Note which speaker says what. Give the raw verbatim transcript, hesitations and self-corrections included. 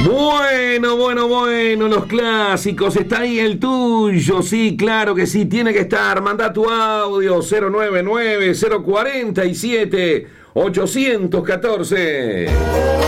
Speaker 1: Bueno, bueno, bueno, los clásicos, está ahí el tuyo, sí, claro que sí, tiene que estar, manda tu audio cero nueve nueve, cero cuatro siete, ocho uno cuatro.